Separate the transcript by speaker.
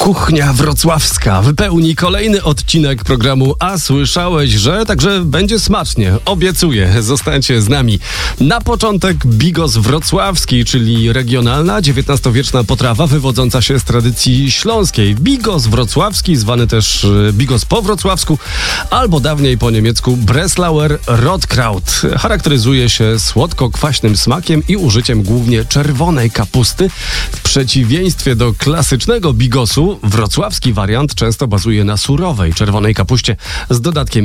Speaker 1: Kuchnia wrocławska wypełni kolejny odcinek programu A słyszałeś, że? Także będzie smacznie. Obiecuję. Zostańcie z nami. Na początek bigos wrocławski, czyli regionalna, XIX-wieczna potrawa wywodząca się z tradycji śląskiej. Bigos wrocławski, zwany też bigos po wrocławsku, albo dawniej po niemiecku Breslauer Rotkraut. Charakteryzuje się słodko-kwaśnym smakiem i użyciem głównie czerwonej kapusty. W przeciwieństwie do klasycznego bigosu, wrocławski wariant często bazuje na surowej czerwonej kapuście z dodatkiem